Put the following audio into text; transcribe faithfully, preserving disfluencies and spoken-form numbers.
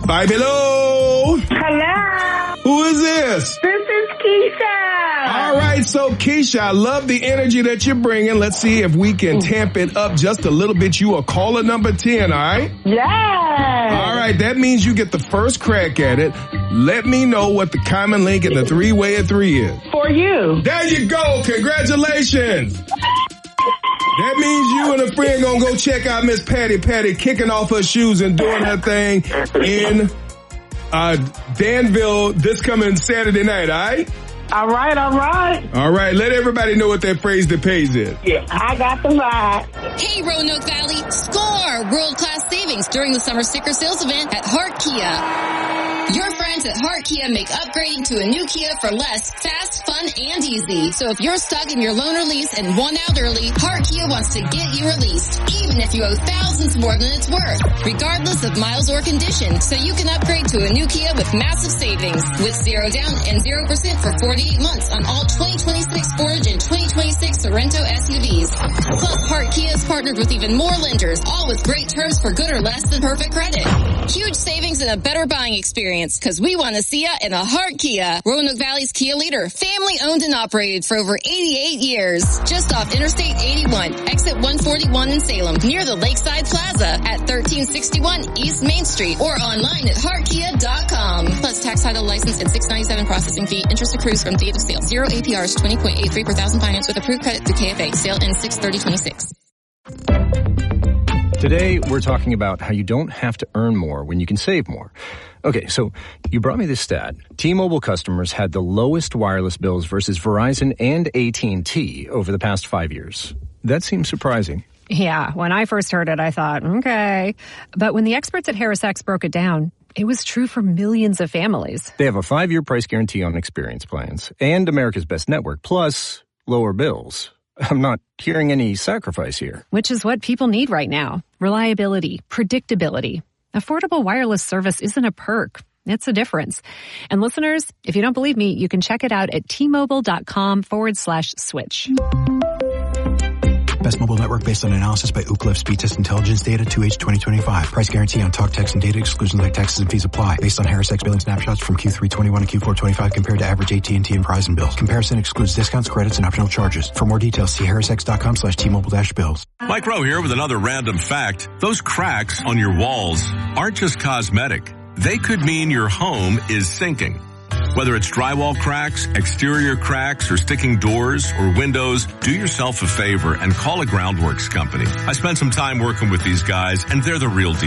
Bye below. Hello. Who is this? This is Keisha. All right, so Keisha, I love the energy that you're bringing. Let's see if we can tamp it up just a little bit. You are caller number ten, all right? Yes. All right, that means you get the first crack at it. Let me know what the common link in the three-way of three is. For you. There you go. Congratulations. That means you and a friend gonna go check out Miss Patty Patty kicking off her shoes and doing her thing in uh, Danville this coming Saturday night, all right? All right, all right. All right, let everybody know what that phrase that pays is. Yeah, I got the vibe. Hey, Roanoke Valley, score world-class savings during the summer sticker sales event at Hart Kia. Your friends at Hart Kia make upgrading to a new Kia for less fast, fun, and easy. So if you're stuck in your loan or lease and want out early, Hart Kia wants to get you released, even if you owe thousands more than it's worth, regardless of miles or condition. So you can upgrade to a new Kia with massive savings, with zero down and zero percent for forty-eight months on all twenty twenty-six Forage and twenty twenty-six Sorrento S U Vs. Plus, Hart Kia is partnered with even more lenders, all with great terms for good or less than perfect credit. Huge savings and a better buying experience, because we want to see ya in a Hart Kia. Roanoke Valley's Kia leader, family owned and operated for over eighty-eight years. Just off Interstate eighty-one, exit one forty-one in Salem, near the Lakeside Plaza at thirteen sixty-one East Main Street, or online at hart kia dot com. Plus tax, title, license, and six ninety-seven processing fee. Interest accrues from date of sale. Zero A P Rs, twenty point eight three per thousand finance with approved credit through K F A. Sale ends six thirty twenty-six. Today, we're talking about how you don't have to earn more when you can save more. Okay, so you brought me this stat. T-Mobile customers had the lowest wireless bills versus Verizon and A T and T over the past five years. That seems surprising. Yeah, when I first heard it, I thought, okay. But when the experts at HarrisX broke it down, it was true for millions of families. They have a five-year price guarantee on experience plans and America's Best Network, plus lower bills. I'm not hearing any sacrifice here. Which is what people need right now. Reliability, predictability. Affordable wireless service isn't a perk. It's a difference. And listeners, if you don't believe me, you can check it out at T-Mobile.com forward slash switch. Best mobile network based on analysis by Ookla Speed Test Intelligence data two H twenty twenty-five. Price guarantee on talk, text, and data. Exclusions like taxes and fees apply. Based on HarrisX billing snapshots from Q three twenty-one to Q four twenty-five compared to average A T and T and Verizon bills. Comparison excludes discounts, credits, and optional charges. For more details, see harrisx.com slash T-Mobile dash bills. Mike Rowe here with another random fact. Those cracks on your walls aren't just cosmetic. They could mean your home is sinking. Whether it's drywall cracks, exterior cracks, or sticking doors or windows, do yourself a favor and call a Groundworks company. I spent some time working with these guys, and they're the real deal.